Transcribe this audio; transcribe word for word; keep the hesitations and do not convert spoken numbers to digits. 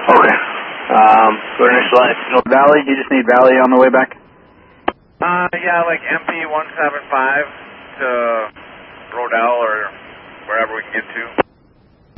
Okay. Um, go to next line. Valley, you just need Valley on the way back? Uh, yeah, like M P one seven five to Rodell or wherever we can get to.